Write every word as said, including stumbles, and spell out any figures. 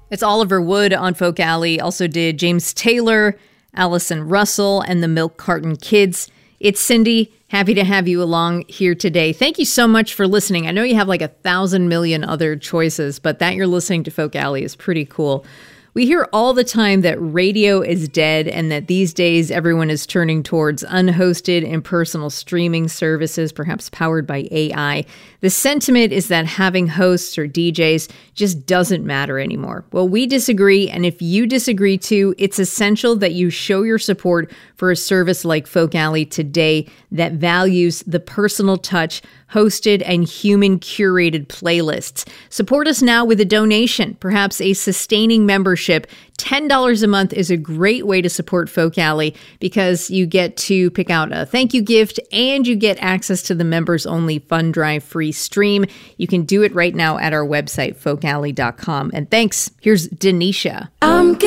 It's Oliver Wood on Folk Alley. Also did James Taylor, Allison Russell, and the Milk Carton Kids. It's Cindy. Happy to have you along here today. Thank you so much for listening. I know you have like a thousand million other choices, but that you're listening to Folk Alley is pretty cool. We hear all the time that radio is dead and that these days everyone is turning towards unhosted impersonal streaming services, perhaps powered by A I. The sentiment is that having hosts or D Js just doesn't matter anymore. Well, we disagree, and if you disagree too, it's essential that you show your support for a service like Folk Alley today that values the personal touch, hosted and human curated playlists. Support us now with a donation, perhaps a sustaining membership. ten dollars a month is a great way to support Folk Alley because you get to pick out a thank you gift and you get access to the members only Fund Drive free stream. You can do it right now at our website, folk alley dot com. And thanks. Here's Denisha. I'm